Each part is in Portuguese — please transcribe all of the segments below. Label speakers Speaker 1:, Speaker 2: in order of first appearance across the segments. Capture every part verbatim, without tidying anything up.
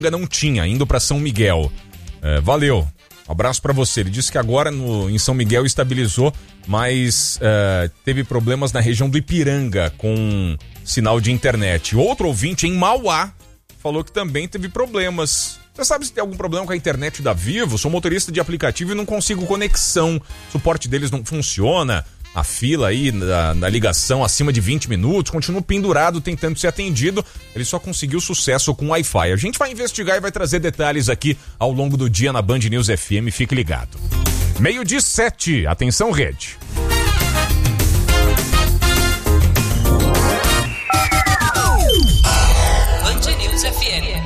Speaker 1: não tinha, indo para São Miguel. É, valeu. Um abraço para você. Ele disse que agora no, em São Miguel estabilizou, mas uh, teve problemas na região do Ipiranga com sinal de internet. Outro ouvinte em Mauá falou que também teve problemas. Você sabe se tem algum problema com a internet da Vivo? Sou motorista de aplicativo e não consigo conexão. O suporte deles não funciona. A fila aí na, na ligação acima de vinte minutos, continua pendurado tentando ser atendido. Ele só conseguiu sucesso com Wi-Fi. A gente vai investigar e vai trazer detalhes aqui ao longo do dia na Band News F M. Fique ligado. Meio-dia sete. Atenção, rede.
Speaker 2: Band News F M.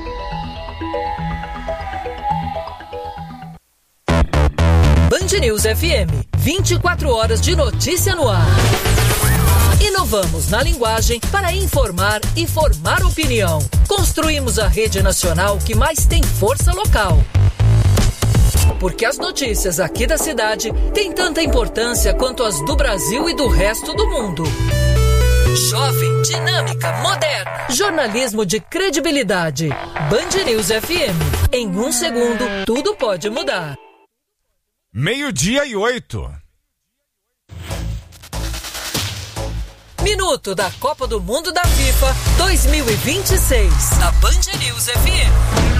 Speaker 2: Band News F M, vinte e quatro horas de notícia no ar. Inovamos na linguagem para informar e formar opinião. Construímos a rede nacional que mais tem força local. Porque as notícias aqui da cidade têm tanta importância quanto as do Brasil e do resto do mundo. Jovem, dinâmica, moderna. Jornalismo de credibilidade. Band News F M. Em um segundo, tudo pode mudar.
Speaker 1: Meio-dia e oito.
Speaker 2: Minuto da Copa do Mundo da FIFA dois mil e vinte e seis. Na Band News F M.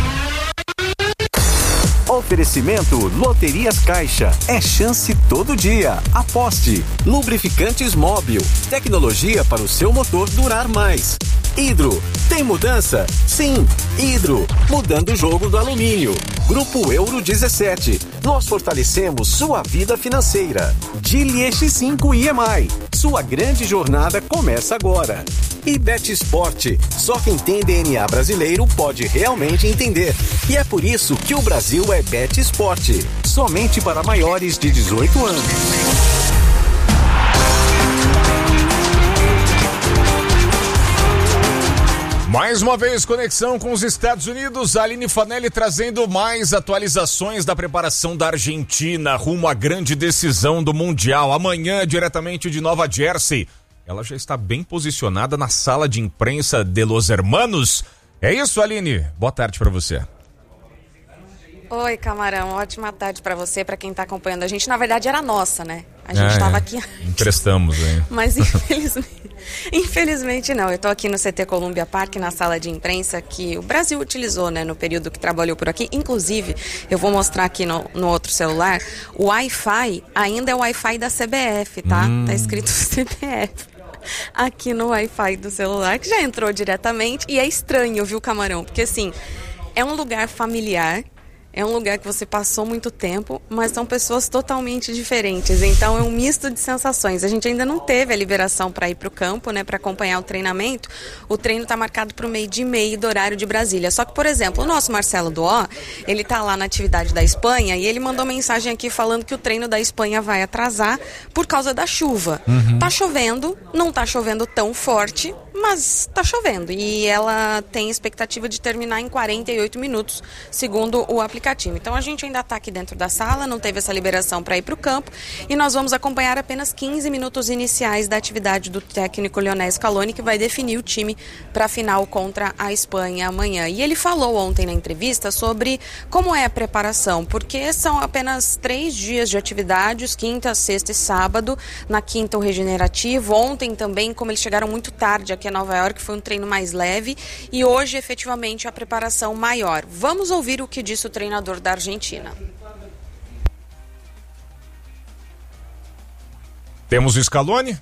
Speaker 3: Oferecimento Loterias Caixa. É chance todo dia. Aposte. Lubrificantes Móbil. Tecnologia para o seu motor durar mais. Hidro. Tem mudança? Sim. Hidro. Mudando o jogo do alumínio. Grupo Euro dezessete. Nós fortalecemos sua vida financeira. Gili X cinco I M I. Sua grande jornada começa agora. E Bet Esporte. Só quem tem D N A brasileiro pode realmente entender. E é por isso que o Brasil é Bet Esporte. Somente para maiores de dezoito anos.
Speaker 1: Mais uma vez, conexão com os Estados Unidos. A Aline Fanelli trazendo mais atualizações da preparação da Argentina rumo à grande decisão do Mundial. Amanhã, diretamente de Nova Jersey. Ela já está bem posicionada na sala de imprensa de Los Hermanos. É isso, Aline? Boa tarde para você.
Speaker 4: Oi, Camarão. Ótima tarde para você, para quem está acompanhando. A gente, na verdade, era nossa, né? A gente estava é, aqui...
Speaker 1: Emprestamos, hein?
Speaker 4: Mas, infelizmente, infelizmente não. Eu estou aqui no C T Columbia Park, na sala de imprensa que o Brasil utilizou, né, no período que trabalhou por aqui. Inclusive, eu vou mostrar aqui no, no outro celular, o Wi-Fi ainda é o Wi-Fi da C B F, tá? Hum. Tá escrito C B F aqui no Wi-Fi do celular, que já entrou diretamente. E é estranho, viu, Camarão? Porque, assim, é um lugar familiar. É um lugar que você passou muito tempo, mas são pessoas totalmente diferentes. Então é um misto de sensações. A gente ainda não teve a liberação para ir para o campo, né, para acompanhar o treinamento. O treino está marcado para o meio-dia e meio do horário de Brasília. Só que, por exemplo, o nosso Marcelo Duó, ele está lá na atividade da Espanha e ele mandou mensagem aqui falando que o treino da Espanha vai atrasar por causa da chuva. Uhum. Tá chovendo, não tá chovendo tão forte, mas tá chovendo. E ela tem expectativa de terminar em quarenta e oito minutos, segundo o aplicativo. Então a gente ainda está aqui dentro da sala, não teve essa liberação para ir para o campo e nós vamos acompanhar apenas quinze minutos iniciais da atividade do técnico Lionel Scaloni, que vai definir o time para a final contra a Espanha amanhã. E ele falou ontem na entrevista sobre como é a preparação, porque são apenas três dias de atividades, quinta, sexta e sábado. Na quinta o regenerativo, ontem também, como eles chegaram muito tarde aqui a Nova York, foi um treino mais leve e hoje efetivamente a preparação maior. Vamos ouvir o que disse o treinador da Argentina.
Speaker 1: Temos o Scaloni?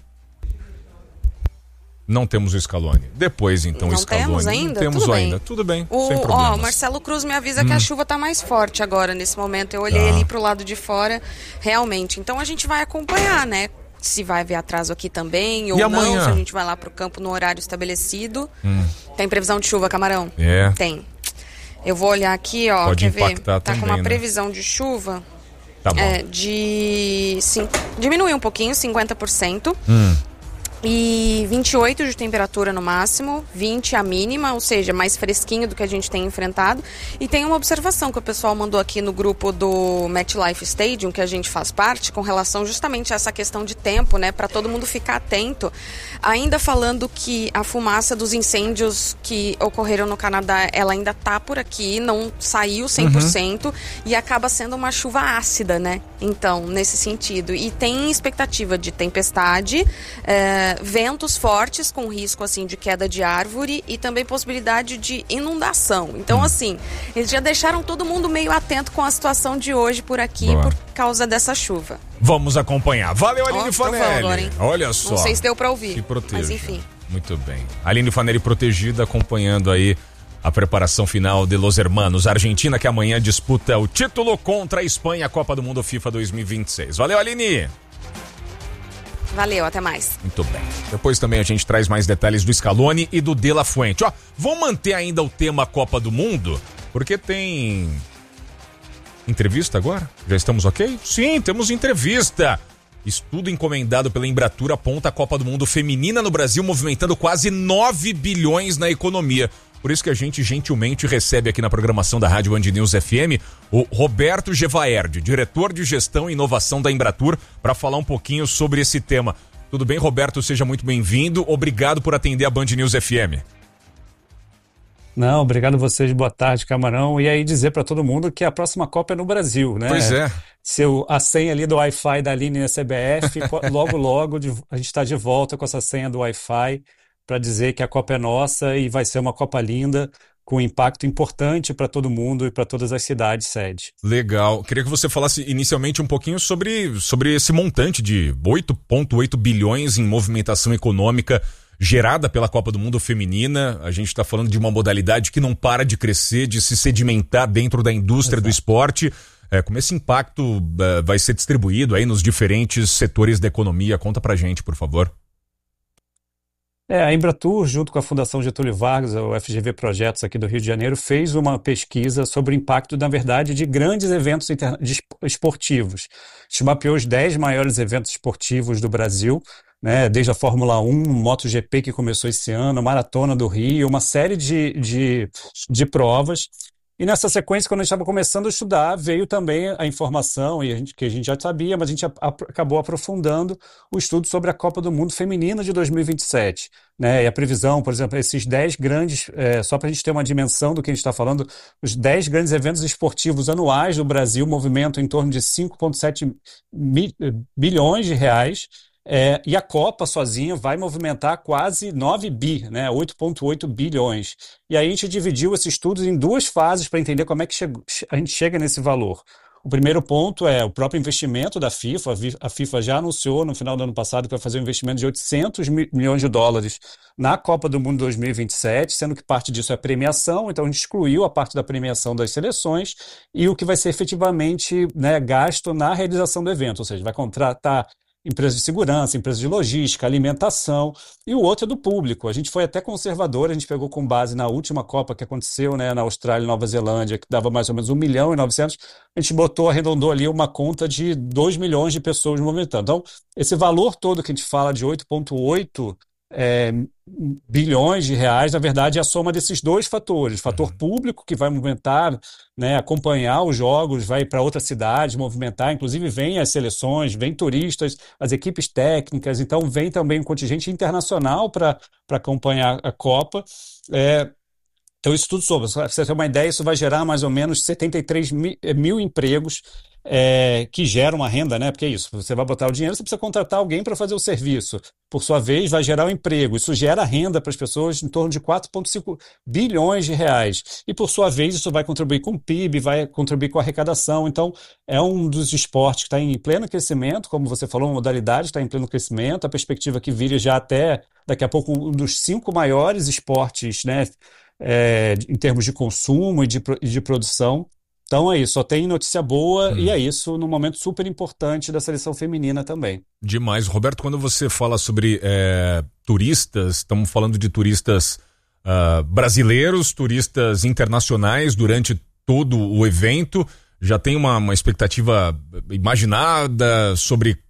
Speaker 1: Não temos o Scaloni. Depois, então, o Scaloni.
Speaker 4: Não temos ainda?
Speaker 1: Não temos
Speaker 4: Tudo
Speaker 1: ainda.
Speaker 4: bem.
Speaker 1: Tudo bem,
Speaker 4: o,
Speaker 1: sem problemas.
Speaker 4: Ó, Marcelo Cruz me avisa
Speaker 1: hum.
Speaker 4: que a chuva está mais forte agora, nesse momento. Eu olhei
Speaker 1: tá.
Speaker 4: ali para o lado de fora, realmente. Então, a gente vai acompanhar, né? Se vai haver atraso aqui também ou
Speaker 1: e
Speaker 4: não,
Speaker 1: amanhã?
Speaker 4: Se a gente vai lá para o campo no horário estabelecido.
Speaker 1: Hum.
Speaker 4: Tem previsão de chuva, Camarão?
Speaker 1: É.
Speaker 4: Tem. Eu vou olhar aqui, ó.
Speaker 1: Pode
Speaker 4: quer
Speaker 1: impactar
Speaker 4: ver? Tá
Speaker 1: também,
Speaker 4: com uma
Speaker 1: né?
Speaker 4: previsão de chuva.
Speaker 1: Tá bom.
Speaker 4: É, de... Sim, diminui um pouquinho, cinquenta por cento.
Speaker 1: Hum.
Speaker 4: E vinte e oito de temperatura no máximo, vinte a mínima, ou seja, mais fresquinho do que a gente tem enfrentado. E tem uma observação que o pessoal mandou aqui no grupo do MetLife Stadium, que a gente faz parte, com relação justamente a essa questão de tempo, né, para todo mundo ficar atento. Ainda falando que a fumaça dos incêndios que ocorreram no Canadá, ela ainda tá por aqui, não saiu cem por cento, uhum. e acaba sendo uma chuva ácida, né? Então, nesse sentido. E tem expectativa de tempestade, é, ventos fortes com risco assim de queda de árvore e também possibilidade de inundação. Então, assim, eles já deixaram todo mundo meio atento com a situação de hoje por aqui. Boa. Por causa dessa chuva.
Speaker 1: Vamos acompanhar. Valeu, Aline oh, Fanelli. Agora,
Speaker 4: Olha
Speaker 1: só.
Speaker 4: Não sei se deu pra ouvir.
Speaker 1: Se proteja.
Speaker 4: Mas enfim.
Speaker 1: Muito bem. Aline Fanelli protegida, acompanhando aí a preparação final de Los Hermanos. A Argentina que amanhã disputa o título contra a Espanha, a Copa do Mundo FIFA dois mil e vinte e seis. Valeu, Aline.
Speaker 4: Valeu, até mais.
Speaker 1: Muito bem. Depois também a gente traz mais detalhes do Scaloni e do De La Fuente. Ó, vamos manter ainda o tema Copa do Mundo, porque tem entrevista agora? Já estamos ok? Sim, temos entrevista. Estudo encomendado pela Embratur aponta a Copa do Mundo feminina no Brasil movimentando quase nove bilhões na economia. Por isso que a gente gentilmente recebe aqui na programação da Rádio Band News F M o Roberto Gevaerd, diretor de gestão e inovação da Embratur, para falar um pouquinho sobre esse tema. Tudo bem, Roberto? Seja muito bem-vindo. Obrigado por atender a Band News F M.
Speaker 5: Não, obrigado a vocês, boa tarde, Camarão. E aí dizer para todo mundo que a próxima Copa é no Brasil, né?
Speaker 1: Pois é.
Speaker 5: Seu, a senha ali do Wi-Fi da Aline na C B F, logo, logo de, a gente está de volta com essa senha do Wi-Fi para dizer que a Copa é nossa e vai ser uma Copa linda, com impacto importante para todo mundo e para todas as cidades sede.
Speaker 1: Legal. Queria que você falasse inicialmente um pouquinho sobre, sobre esse montante de oito vírgula oito bilhões em movimentação econômica gerada pela Copa do Mundo Feminina. A gente está falando de uma modalidade que não para de crescer, de se sedimentar dentro da indústria Exato. Do esporte. É, como esse impacto é, vai ser distribuído aí nos diferentes setores da economia? Conta pra gente, por favor.
Speaker 5: É, a Embratur, junto com a Fundação Getúlio Vargas, o F G V Projetos aqui do Rio de Janeiro, fez uma pesquisa sobre o impacto, na verdade, de grandes eventos interna- de esportivos. A gente mapeou os dez maiores eventos esportivos do Brasil, né, desde a Fórmula um, MotoGP que começou esse ano, Maratona do Rio, uma série de, de, de provas. E nessa sequência, quando a gente estava começando a estudar, veio também a informação, e a gente, que a gente já sabia, mas a gente a, a, acabou aprofundando o estudo sobre a Copa do Mundo Feminina de dois mil e vinte e sete. Né? E a previsão, por exemplo, esses dez grandes, é, só para a gente ter uma dimensão do que a gente está falando, os dez grandes eventos esportivos anuais do Brasil movimentam em torno de cinco vírgula sete bilhões de reais. É, e a Copa sozinha vai movimentar quase nove bi, né, oito vírgula oito bilhões. E aí a gente dividiu esses estudos em duas fases para entender como é que chega, a gente chega nesse valor. O primeiro ponto é o próprio investimento da FIFA. A FIFA já anunciou no final do ano passado que vai fazer um investimento de oitocentos milhões de dólares na Copa do Mundo dois mil e vinte e sete, sendo que parte disso é premiação, então a gente excluiu a parte da premiação das seleções e o que vai ser efetivamente, né, gasto na realização do evento, ou seja, vai contratar empresas de segurança, empresas de logística, alimentação, e o outro é do público. A gente foi até conservador, a gente pegou com base na última Copa que aconteceu, né, na Austrália e Nova Zelândia, que dava mais ou menos um milhão e novecentos, a gente botou, arredondou ali uma conta de dois milhões de pessoas movimentando. Então, esse valor todo que a gente fala de oito vírgula oito É, bilhões de reais, na verdade, é a soma desses dois fatores. O fator público, que vai movimentar, né, acompanhar os jogos, vai para outra cidade, movimentar, inclusive vem as seleções, vem turistas, as equipes técnicas, então vem também um contingente internacional para acompanhar a Copa. É, então, isso tudo sobre, para você ter uma ideia, isso vai gerar mais ou menos setenta e três mil, mil empregos, É, que gera uma renda, né? Porque é isso, você vai botar o dinheiro, você precisa contratar alguém para fazer o serviço. Por sua vez, vai gerar um emprego. Isso gera renda para as pessoas em torno de quatro vírgula cinco bilhões de reais. E, por sua vez, isso vai contribuir com o P I B, vai contribuir com a arrecadação. Então, é um dos esportes que está em pleno crescimento, como você falou, a modalidade está em pleno crescimento, a perspectiva que vira já até, daqui a pouco, um dos cinco maiores esportes, né? É, em termos de consumo e de, e de produção. Então é isso, só tem notícia boa hum. e é isso num momento super importante da seleção feminina também.
Speaker 1: Demais. Roberto, quando você fala sobre é, turistas, estamos falando de turistas uh, brasileiros, turistas internacionais durante todo o evento, já tem uma, uma expectativa imaginada sobre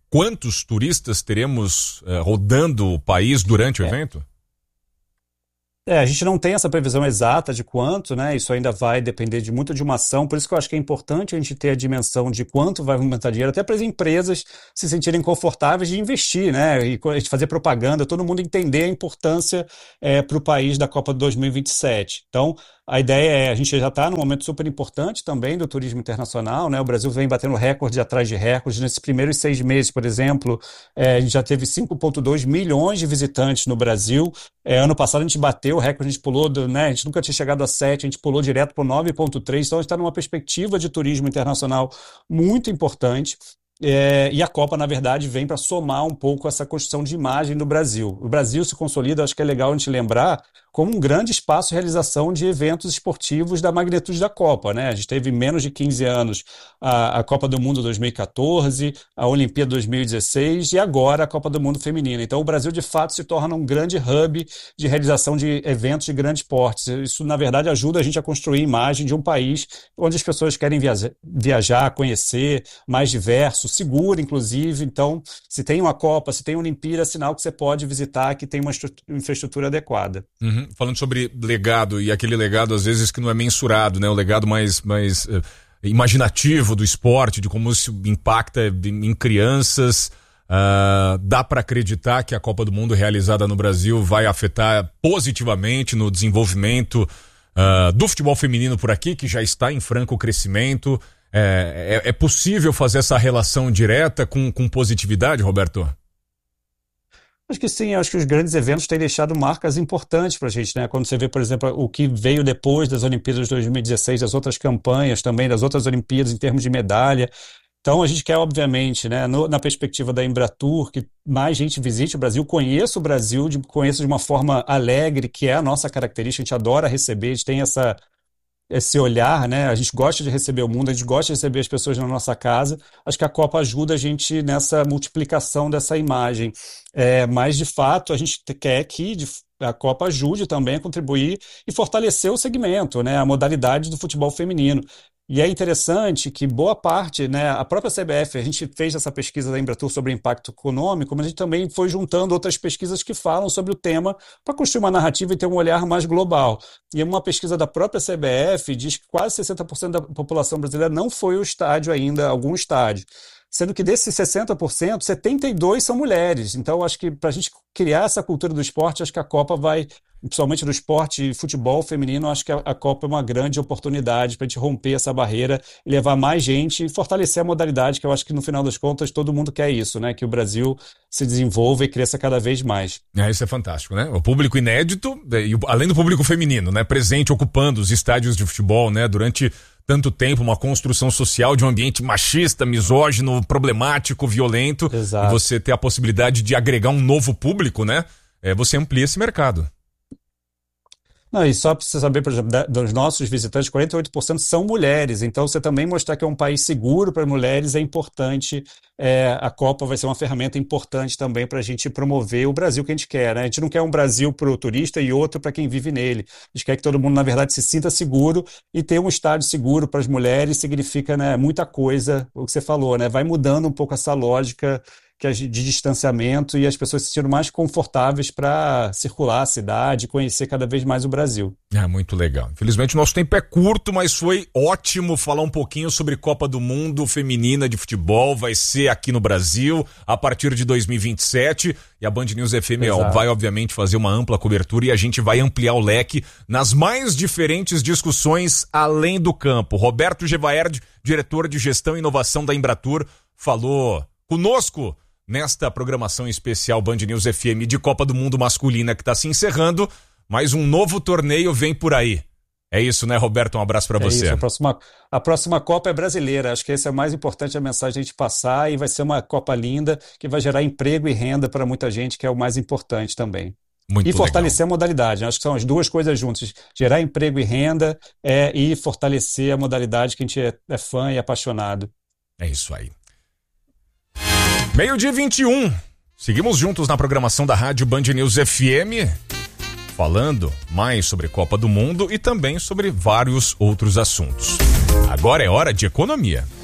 Speaker 1: quantos turistas teremos uh, rodando o país durante o
Speaker 5: é.
Speaker 1: evento?
Speaker 5: É, a gente não tem essa previsão exata de quanto, né? Isso ainda vai depender de muito de uma ação, por isso que eu acho que é importante a gente ter a dimensão de quanto vai aumentar dinheiro, até para as empresas se sentirem confortáveis de investir, né? E de fazer propaganda, todo mundo entender a importância é, para o país da Copa de dois mil e vinte e sete. Então, a ideia é, a gente já está num momento super importante também do turismo internacional, né? O Brasil vem batendo recorde atrás de recordes. Nesses primeiros seis meses, por exemplo, é, a gente já teve cinco vírgula dois milhões de visitantes no Brasil. É, ano passado a gente bateu o recorde, a gente pulou, do, né? A gente nunca tinha chegado a sete, a gente pulou direto para nove vírgula três. Então a gente está numa perspectiva de turismo internacional muito importante. É, e a Copa, na verdade, vem para somar um pouco essa construção de imagem do Brasil. O Brasil se consolida, acho que é legal a gente lembrar, como um grande espaço de realização de eventos esportivos da magnitude da Copa, né? A gente teve menos de quinze anos a, a Copa do Mundo dois mil e catorze, a Olimpíada dois mil e dezesseis e agora a Copa do Mundo Feminina. Então o Brasil, de fato, se torna um grande hub de realização de eventos de grandes portes. Isso, na verdade, ajuda a gente a construir a imagem de um país onde as pessoas querem viajar, viajar conhecer, mais diverso, seguro, inclusive. Então, se tem uma Copa, se tem uma Olimpíada, é sinal que você pode visitar, que tem uma infraestrutura adequada.
Speaker 1: Uhum. Falando sobre legado, e aquele legado às vezes que não é mensurado, né? O legado mais, mais uh, imaginativo do esporte, de como isso impacta em crianças. Uh, dá para acreditar que a Copa do Mundo realizada no Brasil vai afetar positivamente no desenvolvimento uh, do futebol feminino por aqui, que já está em franco crescimento. É, é, é possível fazer essa relação direta com, com positividade, Roberto?
Speaker 5: Acho que sim, acho que os grandes eventos têm deixado marcas importantes para a gente, né? Quando você vê, por exemplo, o que veio depois das Olimpíadas de dois mil e dezesseis, das outras campanhas também, das outras Olimpíadas em termos de medalha. Então a gente quer, obviamente, né, no, na perspectiva da Embratur, que mais gente visite o Brasil, conheça o Brasil, de, conheça de uma forma alegre, que é a nossa característica, a gente adora receber, a gente tem essa... esse olhar, né? A gente gosta de receber o mundo, a gente gosta de receber as pessoas na nossa casa. Acho que a Copa ajuda a gente nessa multiplicação dessa imagem. É, mas, de fato, a gente quer que a Copa ajude também a contribuir e fortalecer o segmento, né? A modalidade do futebol feminino. E é interessante que boa parte, né, a própria C B F, a gente fez essa pesquisa da Embratur sobre impacto econômico, mas a gente também foi juntando outras pesquisas que falam sobre o tema para construir uma narrativa e ter um olhar mais global. E uma pesquisa da própria C B F diz que quase sessenta por cento da população brasileira não foi ao estádio ainda, algum estádio. Sendo que desses sessenta por cento, setenta e dois por cento são mulheres. Então, acho que para a gente criar essa cultura do esporte, acho que a Copa vai, principalmente do esporte e futebol feminino, acho que a, a Copa é uma grande oportunidade para a gente romper essa barreira e levar mais gente e fortalecer a modalidade, que eu acho que no final das contas todo mundo quer isso, né? Que o Brasil se desenvolva e cresça cada vez mais.
Speaker 1: É, isso é fantástico, né? O público inédito, e além do público feminino, né? Presente, ocupando os estádios de futebol, né? Durante tanto tempo, uma construção social de um ambiente machista, misógino, problemático, violento.
Speaker 5: Exato.
Speaker 1: E você ter a possibilidade de agregar um novo público, né? É, você amplia esse mercado.
Speaker 5: Não, e só para você saber, por exemplo, da, dos nossos visitantes, quarenta e oito por cento são mulheres. Então, você também mostrar que é um país seguro para mulheres é importante. É, a Copa vai ser uma ferramenta importante também para a gente promover o Brasil que a gente quer, né? A gente não quer um Brasil para o turista e outro para quem vive nele. A gente quer que todo mundo, na verdade, se sinta seguro, e ter um estádio seguro para as mulheres significa, né, muita coisa, o que você falou, né? Vai mudando um pouco essa lógica que de distanciamento, e as pessoas se sentiram mais confortáveis para circular a cidade, conhecer cada vez mais o Brasil.
Speaker 1: É, muito legal. Infelizmente o nosso tempo é curto, mas foi ótimo falar um pouquinho sobre Copa do Mundo Feminina de Futebol. Vai ser aqui no Brasil a partir de dois mil e vinte e sete, e a Band News F M
Speaker 5: Exato.
Speaker 1: vai obviamente fazer uma ampla cobertura, e a gente vai ampliar o leque nas mais diferentes discussões além do campo. Roberto Gevaerd, diretor de Gestão e Inovação da Embratur, falou conosco nesta programação especial Band News F M de Copa do Mundo Masculina, que está se encerrando, mas um novo torneio vem por aí. É isso, né, Roberto? Um abraço para
Speaker 5: é
Speaker 1: você.
Speaker 5: Isso, a, próxima, a próxima Copa é brasileira. Acho que esse é o mais importante, a mensagem a gente passar, e vai ser uma Copa linda, que vai gerar emprego e renda para muita gente, que é o mais importante também.
Speaker 1: Muito
Speaker 5: e fortalecer
Speaker 1: legal.
Speaker 5: A modalidade. Acho que são as duas coisas juntas. Gerar emprego e renda é, e fortalecer a modalidade que a gente é, é fã e apaixonado.
Speaker 1: É isso aí. Meio-dia vinte e um. Seguimos juntos na programação da Rádio Band News F M, falando mais sobre Copa do Mundo e também sobre vários outros assuntos. Agora é hora de economia.